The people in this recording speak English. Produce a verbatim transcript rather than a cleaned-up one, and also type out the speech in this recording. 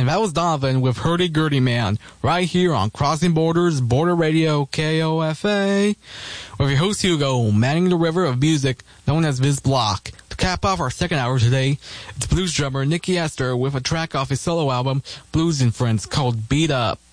And that was Donovan with Hurdy Gurdy Man, right here on Crossing Borders, Border Radio, K O F A. With your host Hugo, manning the river of music known as Viz Block. To cap off our second hour today, it's blues drummer Nicky Astor with a track off his solo album, Blues and Friends, called Beat Up.